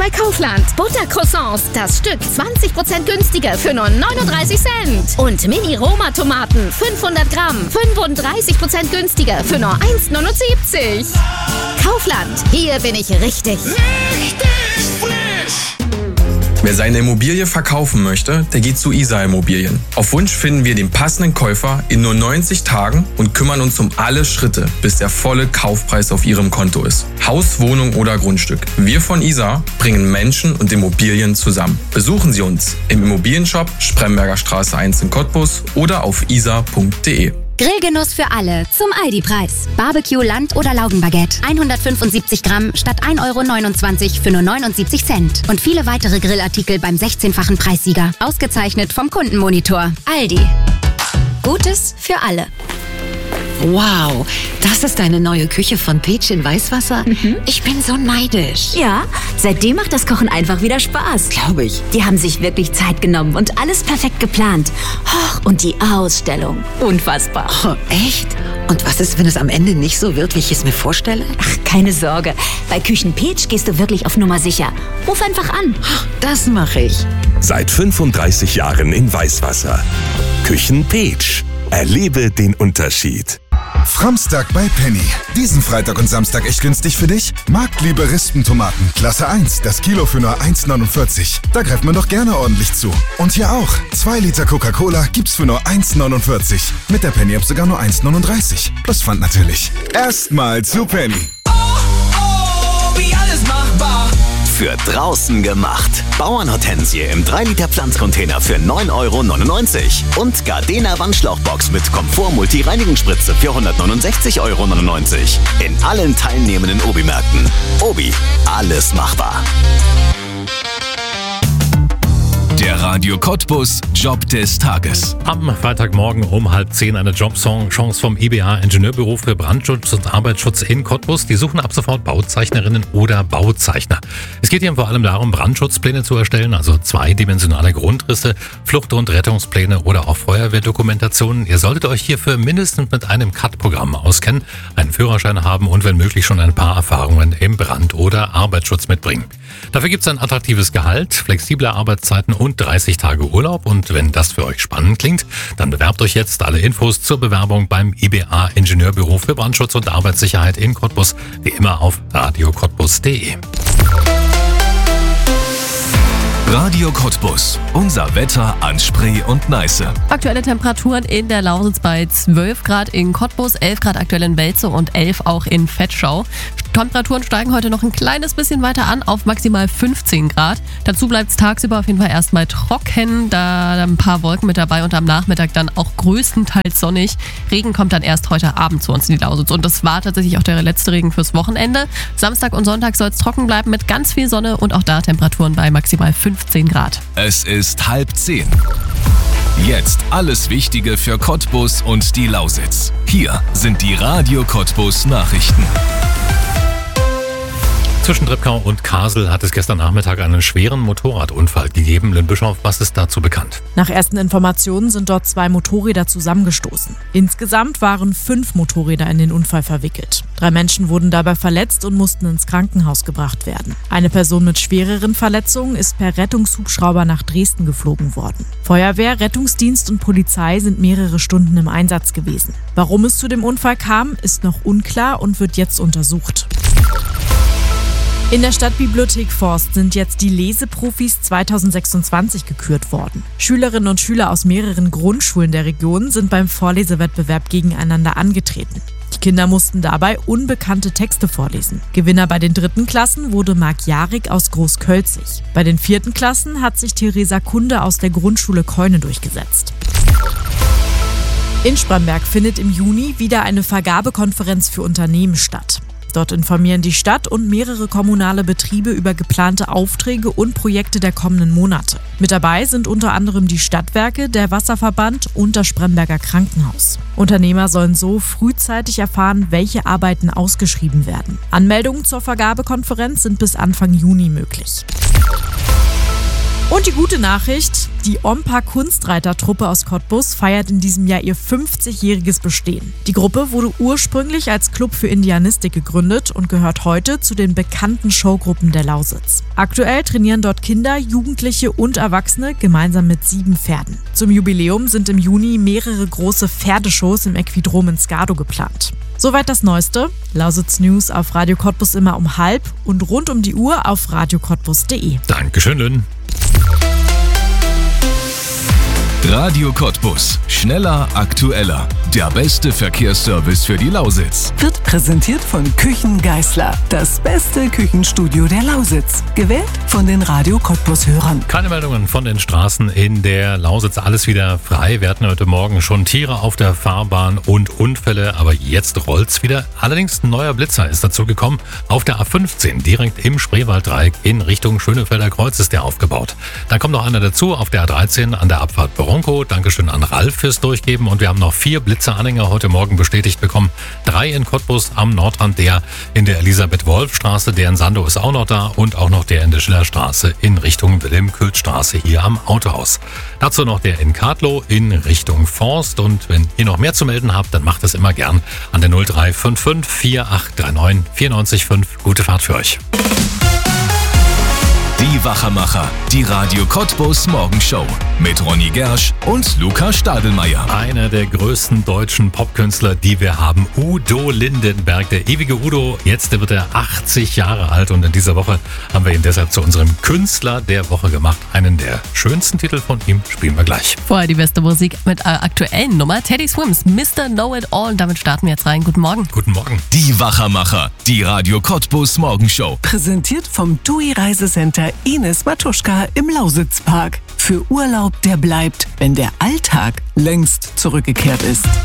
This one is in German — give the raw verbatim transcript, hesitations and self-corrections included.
bei Kaufland. Buttercroissants, das Stück zwanzig Prozent günstiger für nur neununddreißig Cent. Und Mini-Roma-Tomaten, fünfhundert Gramm, fünfunddreißig Prozent günstiger für nur eins neunundsiebzig. Kaufland, hier bin ich richtig. Richtig frisch! Wer seine Immobilie verkaufen möchte, der geht zu Isar Immobilien. Auf Wunsch finden wir den passenden Käufer in nur neunzig Tagen und kümmern uns um alle Schritte, bis der volle Kaufpreis auf Ihrem Konto ist. Haus, Wohnung oder Grundstück. Wir von Isar bringen Menschen und Immobilien zusammen. Besuchen Sie uns im Immobilienshop Spremberger Straße eins in Cottbus oder auf isar punkt de. Grillgenuss für alle zum Aldi-Preis. Barbecue, Land- oder Laugenbaguette. hundertfünfundsiebzig Gramm statt ein Euro neunundzwanzig für nur neunundsiebzig Cent. Und viele weitere Grillartikel beim sechzehnfachen Preissieger. Ausgezeichnet vom Kundenmonitor. Aldi. Gutes für alle. Wow, das ist deine neue Küche von Peach in Weißwasser? Mhm. Ich bin so neidisch. Ja, seitdem macht das Kochen einfach wieder Spaß. Glaube ich. Die haben sich wirklich Zeit genommen und alles perfekt geplant. Och, und die Ausstellung. Unfassbar. Oh, echt? Und was ist, wenn es am Ende nicht so wird, wie ich es mir vorstelle? Ach, keine Sorge. Bei Küchen Peach gehst du wirklich auf Nummer sicher. Ruf einfach an. Das mache ich. Seit fünfunddreißig Jahren in Weißwasser. Küchen Peach. Erlebe den Unterschied. Framstag bei Penny. Diesen Freitag und Samstag echt günstig für dich? Marktliebe Rispentomaten, Klasse eins, das Kilo für nur eins neunundvierzig. Da greift man doch gerne ordentlich zu. Und hier auch. zwei Liter Coca-Cola gibt's für nur eins neunundvierzig. Mit der Penny-App sogar nur eins neununddreißig. Das fand natürlich. Erstmal zu Penny. Oh, oh, wie alles machbar. Für draußen gemacht. Bauernhortensie im drei Liter Pflanzcontainer für neun Euro neunundneunzig. Und Gardena Wandschlauchbox mit Komfort-Multi-Reinigungsspritze für hundertneunundsechzig Euro neunundneunzig. In allen teilnehmenden Obi-Märkten. Obi, alles machbar. Der Radio Cottbus Job des Tages. Am Freitagmorgen um halb zehn eine Jobchance vom I B A Ingenieurbüro für Brandschutz und Arbeitsschutz in Cottbus. Die suchen ab sofort Bauzeichnerinnen oder Bauzeichner. Es geht hier vor allem darum, Brandschutzpläne zu erstellen, also zweidimensionale Grundrisse, Flucht- und Rettungspläne oder auch Feuerwehrdokumentationen. Ihr solltet euch hierfür mindestens mit einem C A D-Programm auskennen, einen Führerschein haben und wenn möglich schon ein paar Erfahrungen im Brand- oder Arbeitsschutz mitbringen. Dafür gibt es ein attraktives Gehalt, flexible Arbeitszeiten und dreißig Tage Urlaub. Und wenn das für euch spannend klingt, dann bewerbt euch jetzt. Alle Infos zur Bewerbung beim I B A Ingenieurbüro für Brandschutz und Arbeitssicherheit in Cottbus, wie immer auf radio cottbus punkt de. Radio Cottbus. Unser Wetter an Spree und Neiße. Aktuelle Temperaturen in der Lausitz bei zwölf Grad in Cottbus, elf Grad aktuell in Welzow und elf auch in Vetschau. Temperaturen steigen heute noch ein kleines bisschen weiter an auf maximal fünfzehn Grad. Dazu bleibt es tagsüber auf jeden Fall erstmal trocken, da ein paar Wolken mit dabei und am Nachmittag dann auch größtenteils sonnig. Regen kommt dann erst heute Abend zu uns in die Lausitz und das war tatsächlich auch der letzte Regen fürs Wochenende. Samstag und Sonntag soll es trocken bleiben mit ganz viel Sonne und auch da Temperaturen bei maximal fünfzehn Grad. Es ist halb zehn. Jetzt alles Wichtige für Cottbus und die Lausitz. Hier sind die Radio Cottbus Nachrichten. Zwischen Treptow und Kassel hat es gestern Nachmittag einen schweren Motorradunfall gegeben. Lynn Bischof, was ist dazu bekannt? Nach ersten Informationen sind dort zwei Motorräder zusammengestoßen. Insgesamt waren fünf Motorräder in den Unfall verwickelt. Drei Menschen wurden dabei verletzt und mussten ins Krankenhaus gebracht werden. Eine Person mit schwereren Verletzungen ist per Rettungshubschrauber nach Dresden geflogen worden. Feuerwehr, Rettungsdienst und Polizei sind mehrere Stunden im Einsatz gewesen. Warum es zu dem Unfall kam, ist noch unklar und wird jetzt untersucht. In der Stadtbibliothek Forst sind jetzt die Leseprofis zweitausendsechsundzwanzig gekürt worden. Schülerinnen und Schüler aus mehreren Grundschulen der Region sind beim Vorlesewettbewerb gegeneinander angetreten. Die Kinder mussten dabei unbekannte Texte vorlesen. Gewinner bei den dritten Klassen wurde Marc Jarik aus Großkölzig. Bei den vierten Klassen hat sich Theresa Kunde aus der Grundschule Keune durchgesetzt. In Spremberg findet im Juni wieder eine Vergabekonferenz für Unternehmen statt. Dort informieren die Stadt und mehrere kommunale Betriebe über geplante Aufträge und Projekte der kommenden Monate. Mit dabei sind unter anderem die Stadtwerke, der Wasserverband und das Spremberger Krankenhaus. Unternehmer sollen so frühzeitig erfahren, welche Arbeiten ausgeschrieben werden. Anmeldungen zur Vergabekonferenz sind bis Anfang Juni möglich. Und die gute Nachricht, Die Ompa-Kunstreitertruppe aus Cottbus feiert in diesem Jahr ihr fünfzigjähriges Bestehen. Die Gruppe wurde ursprünglich als Club für Indianistik gegründet und gehört heute zu den bekannten Showgruppen der Lausitz. Aktuell trainieren dort Kinder, Jugendliche und Erwachsene gemeinsam mit sieben Pferden. Zum Jubiläum sind im Juni mehrere große Pferdeshows im Equidrom in Skado geplant. Soweit das Neueste. Lausitz News auf Radio Cottbus immer um halb und rund um die Uhr auf radio cottbus punkt de. Dankeschön, Lynn. Radio Cottbus. Schneller, aktueller. Der beste Verkehrsservice für die Lausitz. Wird präsentiert von Küchen Geisler. Das beste Küchenstudio der Lausitz. Gewählt von den Radio Cottbus-Hörern. Keine Meldungen von den Straßen in der Lausitz. Alles wieder frei. Wir hatten heute Morgen schon Tiere auf der Fahrbahn und Unfälle, aber jetzt rollt's wieder. Allerdings ein neuer Blitzer ist dazu gekommen. Auf der A fünfzehn, direkt im Spreewalddreieck in Richtung Schönefelder Kreuz ist der aufgebaut. Dann kommt noch einer dazu auf der A dreizehn an der Abfahrt Bronco. Dankeschön an Ralf fürs Durchgeben. Und wir haben noch vier Blitzeranhänger heute Morgen bestätigt bekommen. Drei in Cottbus am Nordrand, der in der Elisabeth-Wolf-Straße, der in Sandow ist auch noch da und auch noch der in der Schillerstraße in Richtung Wilhelm-Köth-Straße hier am Autohaus. Dazu noch der in Kadlow in Richtung Forst. Und wenn ihr noch mehr zu melden habt, dann macht es immer gern an der null drei fünf fünf vier acht drei neun vier neun fünf. Gute Fahrt für euch. Die Wachermacher, die Radio Cottbus Morgenshow mit Ronny Gersch und Luca Stadelmeier. Einer der größten deutschen Popkünstler, die wir haben, Udo Lindenberg, der ewige Udo. Jetzt wird er achtzig Jahre alt und in dieser Woche haben wir ihn deshalb zu unserem Künstler der Woche gemacht. Einen der schönsten Titel von ihm spielen wir gleich. Vorher die beste Musik mit einer aktuellen Nummer. Teddy Swims, Mister Know It All. Und damit starten wir jetzt rein. Guten Morgen. Guten Morgen. Die Wachermacher, die Radio Cottbus Morgenshow. Präsentiert vom T U I Reisecenter Ines Matuschka im Lausitzpark. Für Urlaub, der bleibt, wenn der Alltag längst zurückgekehrt ist.